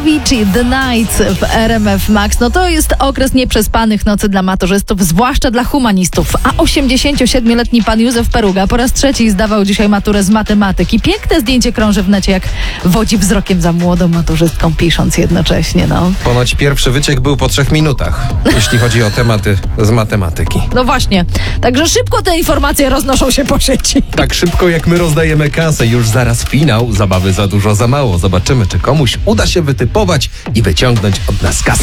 Avicii, The Night w RMF Max. No to jest okres nieprzespanych nocy dla maturzystów, zwłaszcza dla humanistów. A 87-letni pan Józef Peruga po raz trzeci zdawał dzisiaj maturę z matematyki. Piękne zdjęcie krąży w necie, jak wodzi wzrokiem za młodą maturzystką, pisząc jednocześnie, no. Ponoć pierwszy wyciek był po 3 minutach, jeśli chodzi o tematy z matematyki. No właśnie. Także szybko te informacje roznoszą się po sieci. Tak szybko jak my rozdajemy kasę, już zaraz finał. Zabawy za dużo, za mało. Zobaczymy, czy komuś uda się wytypować i wyciągnąć od nas kasę.